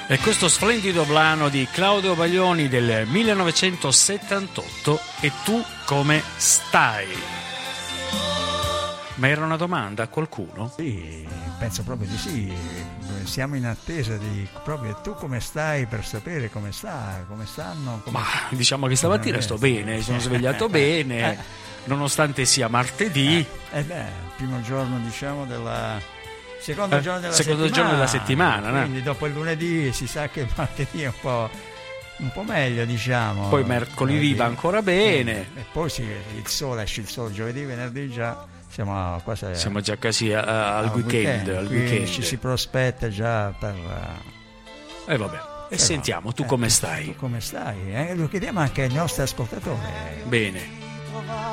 E questo splendido brano di Claudio Baglioni del 1978, E tu come stai? Ma era una domanda a qualcuno? Sì, penso proprio di sì. Siamo in attesa di proprio tu come stai, per sapere come sta, come stanno. Come... Ma diciamo che stamattina sto bene, sono svegliato bene, nonostante sia martedì. Il primo giorno, diciamo, della secondo giorno della settimana, quindi dopo il lunedì si sa che il martedì è un po' meglio, diciamo. Poi mercoledì va ancora bene. E poi esce il sole giovedì, venerdì già siamo già quasi al weekend. Ci si prospetta già per vabbè. E sentiamo, tu come stai? Tu come stai? Lo chiediamo anche ai nostri ascoltatori. Bene.